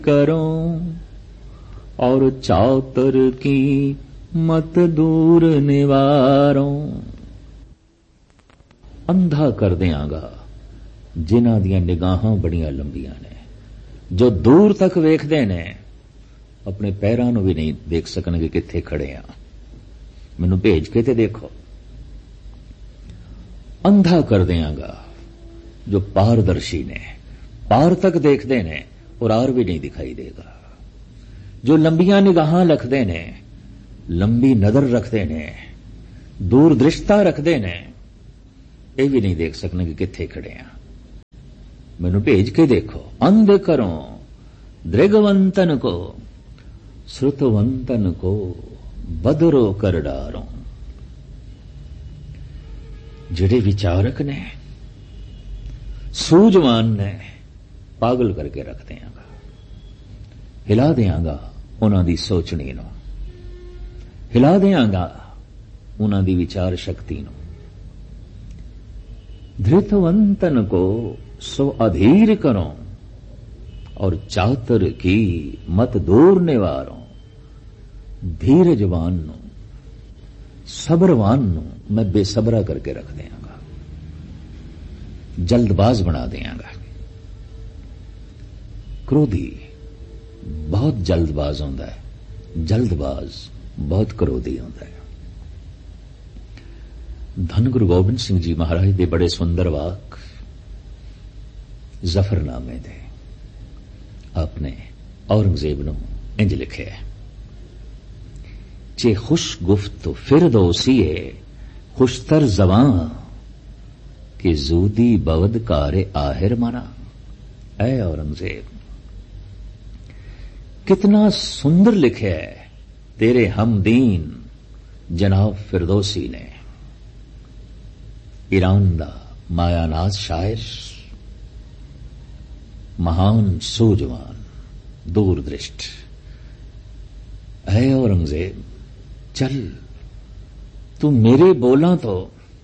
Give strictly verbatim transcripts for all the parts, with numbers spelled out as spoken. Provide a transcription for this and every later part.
करो और चातर की मत दूर निवारो। अंधा कर देंगा जिन्हां दियां निगाहां बड़ियां लंबियां ने, जो दूर तक वेखदे ने अपने पैरां नूं भी नहीं देख सकणगे कित्थे खड़े आ। मैनूं भेज के ते देखो। अंधा कर देंगा जो पारदर्शी ने, पार तक देखते ने और आर भी नहीं दिखाई देगा। जो लंबियां निगाहां रखते ने, लंबी नजर रखते ने, दूरदृष्टता रखते ने, ये भी नहीं देख सकने कि कित्थे खड़े हैं। मैनू भेज के देखो। अंध करो दृगवंतन को, श्रुतवंतन को बदरो कर डारो। जिहड़े विचारक ने, सूझवान ने, पागल करके रख देंगा, हिला देंगा उन्हां दी सोचनी नूं, हिला देंगा उन्हां दी विचार शक्ति नूं। धृतवंतन को सो अधीर करो और चातर की मत दूर निवारो। धीरजवान नूं, सब्रवान नूं मैं बेसबरा करके रख देंगा, जल्दबाज बना देंगा। क्रोधी बहुत जल्दबाज होता है, जल्दबाज बहुत क्रोधी होता है। धन गुरु गोबिंद सिंह जी महाराज दे बड़े सुंदर वाक जफरनामे दे आपने औरंगजेब नूं इंज लिखे है, चे खुश गुफ्त फिर दोसीए खुशतर जवां कि जूदी बवद कारे आहिर मना। ऐ औरंगजेब, कितना सुंदर लिखे है तेरे हमदीन जनाब फिरदौसी ने। ईरान दा मायानाज शायर, महान सूझवान, दूरदृष्ट। है औरंगजेब, चल तू मेरे बोलां तो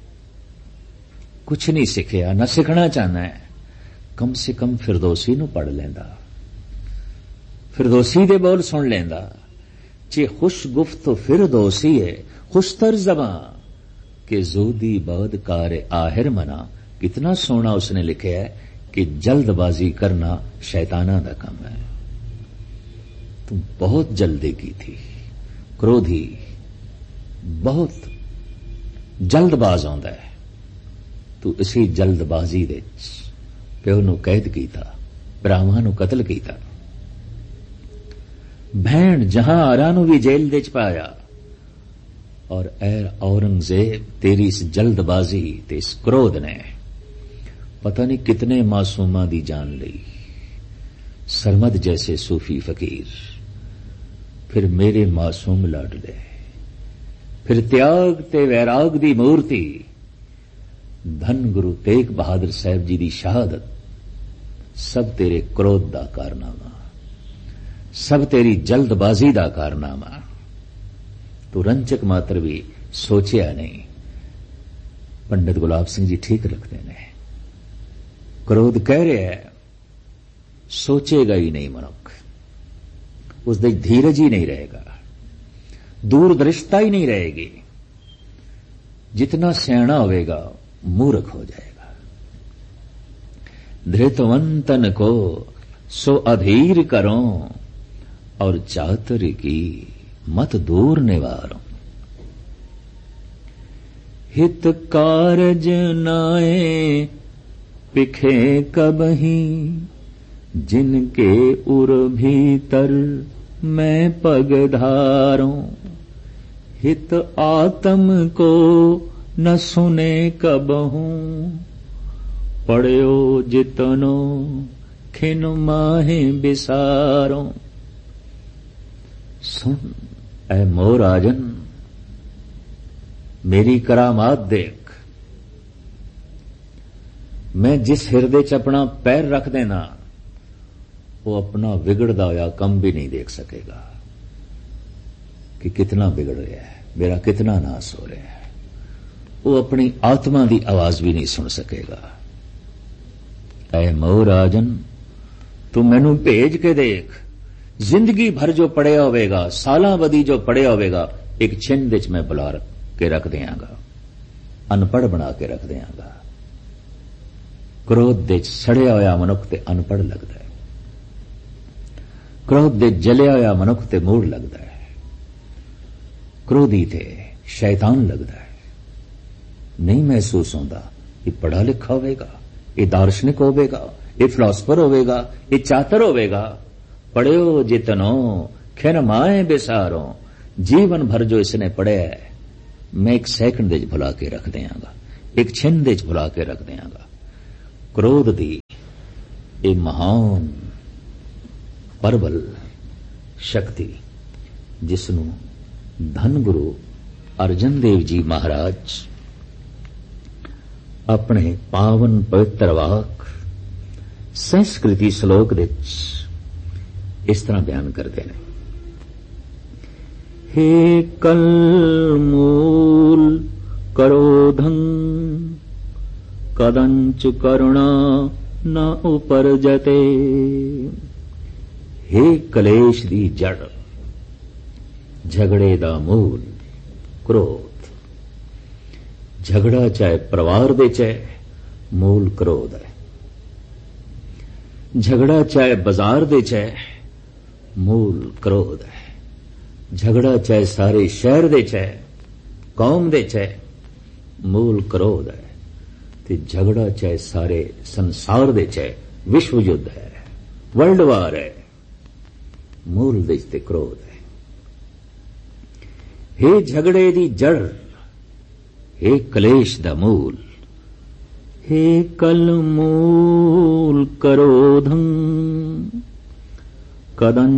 कुछ नहीं सीखिया, न सीखना चाहना है, कम से कम फिरदौसी नूं पढ़ लेंदा, फिरदौसी दे बोल सुन लेंदा। चे खुश गुफ्त फिरदौसी है खुशतर जबां के जूदी बद कार आहिर मना। कितना सोना उसने लिखा है कि जल्दबाजी करना शैताना दा काम है। तुम बहुत जल्दी की थी, क्रोधी बहुत जल्दबाज आंदा है। तू इसी जल्दबाजी दे प्यो नूं कैद कीता, भरावां नूं कतल कीता, भैण जहां आरा नूं भी जेल दे च पाया। और ऐ औरंगजेब, तेरी इस जल्दबाजी ते इस क्रोध ने पता नहीं कितने मासूमां दी जान ली। सरमद जैसे सूफी फकीर, फिर मेरे मासूम लाडले, फिर त्याग ते वैराग दी मूर्ति धन गुरु तेग बहादुर साहब जी दी शहादत, सब तेरे क्रोध दा कारनामा, सब तेरी जल्दबाजी दा कारनामा। तू रंचक मात्र भी सोचिया नहीं। पंडित गुलाब सिंह जी ठीक रखते हैं, क्रोध कह रहे है, सोचेगा ही नहीं मनुख, उस दी धीरज ही नहीं रहेगा, दूरदृष्टता ही नहीं रहेगी। जितना सियाणा होगा मूर्ख हो जाएगा। धृतवंतन को सो अधीर करो और चातर की मत दूर निवारो। हित कारज नाए पिखे कबही, जिनके उर भीतर मैं पग धारूं। हित आत्म को न सुने कबहूं, पढ़यो जितनो खिन माहे बिसारो। सुन ऐ मोराजन, मेरी करामात देख। मैं जिस हिरदे च अपना पैर रख देना, वो अपना बिगड़दा होया कम भी नहीं देख सकेगा कि कितना बिगड़ गया है, मेरा कितना नाश हो रहा है। वो अपनी आत्मा की आवाज भी नहीं सुन सकेगा। ऐ मोराजन, तू मैनू भेज के देख, जिंदगी भर जो पढ़िया होवेगा, सालां बदी जो पढ़िया होवेगा, एक छिंद विच मैं बुला के रख दियांगा, अनपढ़ बना के रख दियांगा। क्रोध दे सड़िया होया मनुख ते अनपढ़ लगदा है, क्रोध दे जलिया होया मनुख ते मूढ़ लगदा है, क्रोधी ते शैतान लगदा है। नहीं महसूस होंदा ये पढ़ा लिखा होवेगा, ये दार्शनिक होवेगा, ये फिलोसफर होवेगा, ये चातर होवेगा। पढ़ियो जितनो खिन माए बिसारो, जीवन भर जो इसने पढ़िया है मैं एक सैकंड दे भुला के रख दियांगा, एक छिन दे भुला के रख दियांगा। क्रोध दी ये महान परबल शक्ति जिसनू धन गुरु अर्जन देव जी महाराज अपने पावन पवित्र वाक संस्कृति श्लोक विच इस तरह बयान करते हैं। हे कल मूल क्रोधं कदंच करुणा न उपरजते। हे कलेश दी जड़, झगड़े दा मूल क्रोध। झगड़ा चाहे परिवार दे चाहे मूल क्रोध है, झगड़ा चाहे बाजार दे चाहे मूल क्रोध है, झगड़ा चाहे सारे शहर दे चाहे कौम दे चाहे मूल क्रोध है, ते झगड़ा चाहे सारे संसार दे चाहे विश्व युद्ध है, वर्ल्ड वार है, मूल दे ते क्रोध है। हे झगड़े दी जड़, हे कलेश दा मूल, हे कल मूल क्रोधं कदं